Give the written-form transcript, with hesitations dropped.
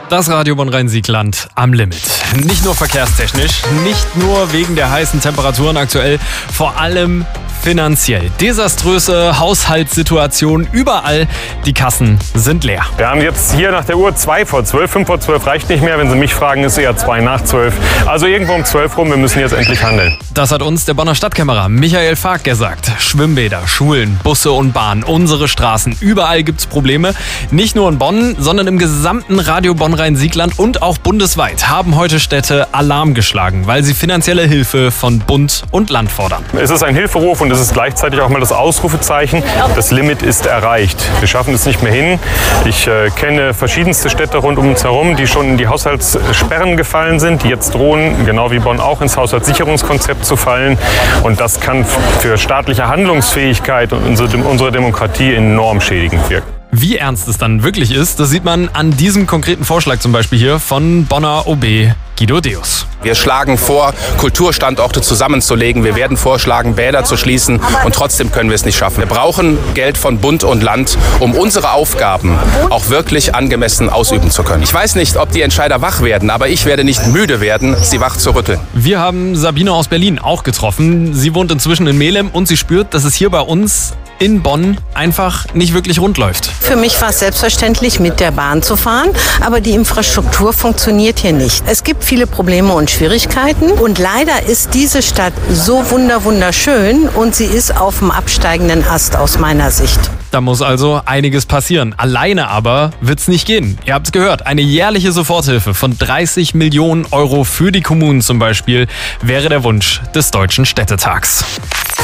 Das Radio Bonn-Rhein-Siegland am Limit. Nicht nur verkehrstechnisch, nicht nur wegen der heißen Temperaturen aktuell, vor allem finanziell. Desaströse Haushaltssituation überall. Die Kassen sind leer. Wir haben jetzt hier nach der Uhr 2 vor 12, 5 vor 12 reicht nicht mehr. Wenn Sie mich fragen, ist eher 2 nach 12. Also irgendwo um 12 rum, wir müssen jetzt endlich handeln. Das hat uns der Bonner Stadtkämmerer Michael Fark gesagt. Schwimmbäder, Schulen, Busse und Bahnen, unsere Straßen, überall gibt's Probleme. Nicht nur in Bonn, sondern im gesamten Radio Bonn-Rhein-Siegland und auch bundesweit haben heute Städte Alarm geschlagen, weil sie finanzielle Hilfe von Bund und Land fordern. Es ist ein Hilferuf und es ist gleichzeitig auch mal das Ausrufezeichen. Das Limit ist erreicht. Wir schaffen es nicht mehr hin. Ich kenne verschiedenste Städte rund um uns herum, die schon in die Haushaltssperren gefallen sind, die jetzt drohen, genau wie Bonn auch, ins Haushaltssicherungskonzept zu fallen. Und das kann für staatliche Handlungsfähigkeit und unsere Demokratie enorm schädigend wirken. Wie ernst es dann wirklich ist, das sieht man an diesem konkreten Vorschlag zum Beispiel hier von Bonner OB Guido Deus. Wir schlagen vor, Kulturstandorte zusammenzulegen. Wir werden vorschlagen, Bäder zu schließen und trotzdem können wir es nicht schaffen. Wir brauchen Geld von Bund und Land, um unsere Aufgaben auch wirklich angemessen ausüben zu können. Ich weiß nicht, ob die Entscheider wach werden, aber ich werde nicht müde werden, sie wach zu rütteln. Wir haben Sabine aus Berlin auch getroffen. Sie wohnt inzwischen in Melem und sie spürt, dass es hier bei uns in Bonn einfach nicht wirklich rund läuft. Für mich war es selbstverständlich, mit der Bahn zu fahren, aber die Infrastruktur funktioniert hier nicht. Es gibt viele Probleme und Schwierigkeiten und leider ist diese Stadt so wunderschön und sie ist auf dem absteigenden Ast aus meiner Sicht. Da muss also einiges passieren. Alleine aber wird's nicht gehen. Ihr habt's gehört, eine jährliche Soforthilfe von 30 Millionen Euro für die Kommunen zum Beispiel wäre der Wunsch des Deutschen Städtetags.